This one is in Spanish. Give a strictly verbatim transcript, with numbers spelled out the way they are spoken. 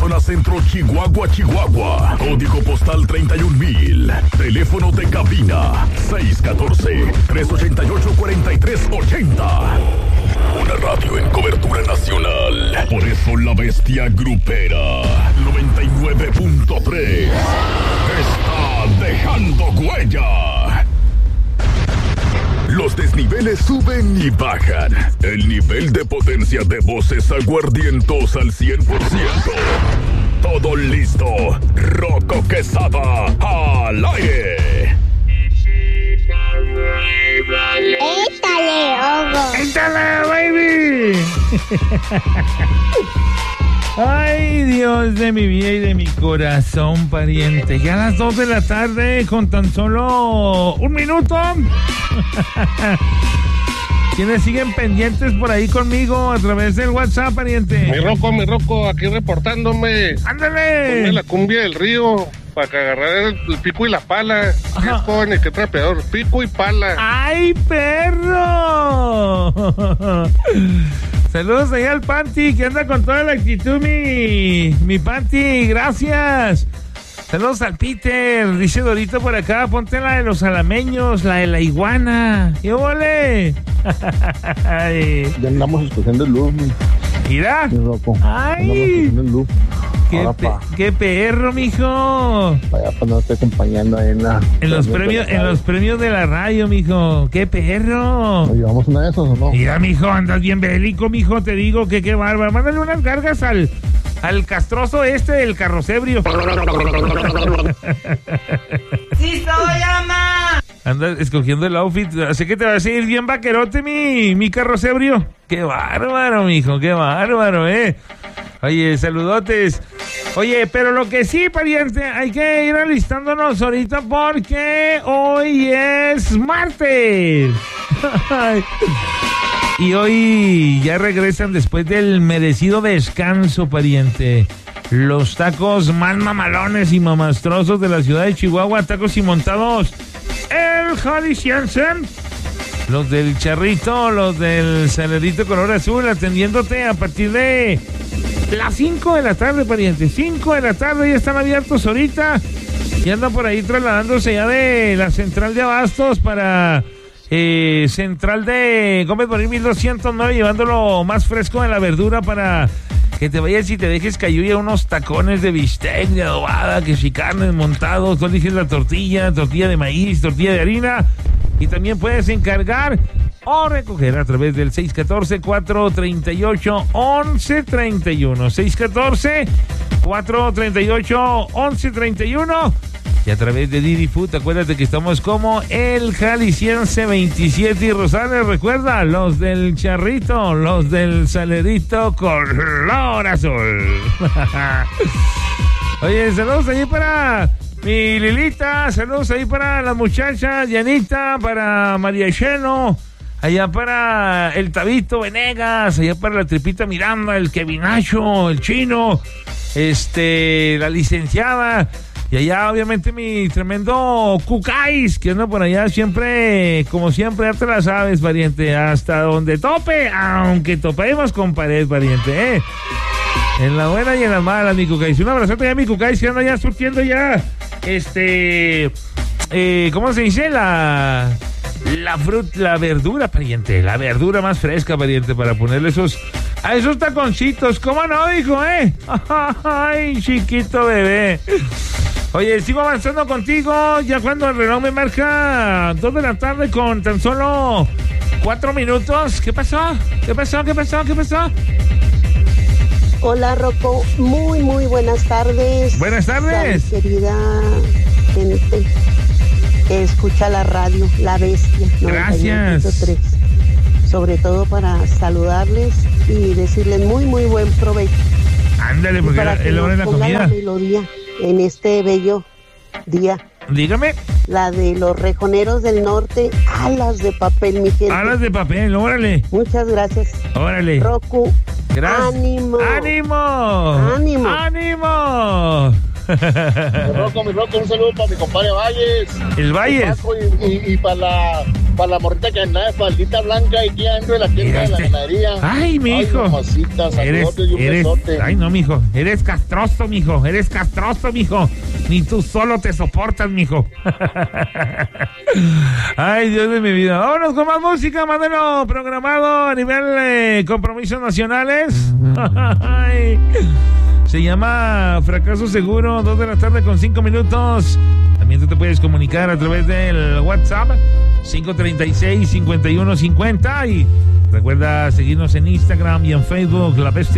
zona centro, Chihuahua, Chihuahua. Código postal treinta y un mil. Teléfono de cabina seis uno cuatro, tres ocho ocho, cuatro tres ocho cero. Una radio en cobertura nacional. Por eso la bestia grupera noventa y nueve punto tres está dejando huella. Los desniveles suben y bajan. El nivel de potencia de voces aguardientos al cien por ciento. Todo listo. Rocco Quesada al aire. ¡Étale, Hugo! ¡Étale, baby! Ay, Dios de mi vida y de mi corazón, pariente. Ya a las dos de la tarde, con tan solo un minuto. ¿Quiénes siguen pendientes por ahí conmigo a través del WhatsApp, pariente? Mi Rocco, mi Rocco, aquí reportándome. ¡Ándale! Ponme la cumbia del río para que agarrar el, el pico y la pala. ¿Qué es joven y qué trapeador? Pico y pala. ¡Ay, perro! Saludos ahí al Panty, que anda con toda la actitud, mi, mi Panty, gracias. Saludos al Peter, dice Dorito por acá, ponte la de los alameños, la de la iguana. ¡Qué ole! Ya andamos escogiendo el look, mi. Mira. Mi Rocco. ¡Ay! El look. Qué, pe qué perro, mijo. Vaya, pues no estoy acompañando ahí en la... En los premios, en los premios de la radio, mijo. ¡Qué perro! ¿Nos llevamos una de esos o no? Mira, mijo, andas bien bélico, mijo, te digo que qué bárbaro. Mándale unas gargas al, al castroso este del carrocebrio. ¡Sí soy, ama! Andas escogiendo el outfit, así que te vas a ir bien vaquerote, mi, mi carrocebrio. ¡Qué bárbaro, mijo, qué bárbaro, eh! Oye, saludotes. Oye, pero lo que sí, pariente, hay que ir alistándonos ahorita porque hoy es martes. Y hoy ya regresan después del merecido descanso, pariente. Los tacos más mamalones y mamastrosos de la ciudad de Chihuahua, tacos y montados, el jalisciense. Los del charrito, los del salerito color azul, atendiéndote a partir de las cinco de la tarde, pariente. cinco de la tarde, ya están abiertos ahorita. Y andan por ahí trasladándose ya de la central de abastos para eh, central de Gómez Morín mil doscientos nueve, llevándolo más fresco en la verdura para que te vayas y te dejes cayuya unos tacones de bistec, de adobada, que si carnes montados, tú eliges la tortilla, tortilla de maíz, tortilla de harina. Y también puedes encargar o recoger a través del seis uno cuatro, cuatro tres ocho, once treinta y uno. seis uno cuatro, cuatro tres ocho, once treinta y uno. Y a través de Didi Food, acuérdate que estamos como el Jalisciense veintisiete y Rosales. Recuerda, los del charrito, los del salerito color azul. Oye, saludos ahí para mi Lilita, saludos ahí para las muchachas, Dianita, para María Cheno, allá para el Tabito Venegas, allá para la Tripita Miranda, el Kevinacho, el Chino, este, la licenciada, y allá obviamente mi tremendo Cucáis, que anda por allá siempre, como siempre, ya te la sabes, pariente, hasta donde tope, aunque topemos con pared, pariente, eh. En la buena y en la mala, mi Cucáis. Un abrazote ya, mi Cucáis, que anda ya surtiendo ya, este, eh, ¿cómo se dice? La, la fruta, la verdura, pariente, la verdura más fresca, pariente, para ponerle esos, a esos taconcitos. ¿Cómo no, hijo, eh? Ay, chiquito bebé. Oye, sigo avanzando contigo, ya cuando el reloj me marca dos de la tarde con tan solo cuatro minutos. ¿Qué pasó? ¿Qué pasó? ¿Qué pasó? ¿Qué pasó? Hola, Rocco, muy, muy buenas tardes. Buenas tardes. Ay, querida gente que escucha la radio, La Bestia. Gracias. Sobre todo para saludarles y decirles muy, muy buen provecho. Ándale, porque para es la hora de la comida. La melodía en este bello día. Dígame. La de los rejoneros del norte, Alas de Papel, mi gente. Alas de papel, órale. Muchas gracias. Órale. Rocco. Gracias. ¡Ánimo! ¡Ánimo! ¡Ánimo! ¡Ánimo! Mi Rocco, mi Rocco, un saludo para mi compadre Valles. El Valles. Y, y, y para la para la morrita que anda de faldita blanca y que ando en la tienda de la ganadería. Ay, mijo. Ay, mamacita, Eres, saludotes y un eres, besote. ay, no, mijo. Eres castroso, mijo. Eres castroso, mijo. Ni tú solo te soportas, mijo. Ay, Dios de mi vida. Vámonos con más música, mándalo programado a nivel eh, compromisos nacionales. Ay. Se llama Fracaso Seguro, dos de la tarde con cinco minutos. También tú te puedes comunicar a través del WhatsApp cinco treinta y seis, cincuenta y uno cincuenta y recuerda seguirnos en Instagram y en Facebook, La Bestia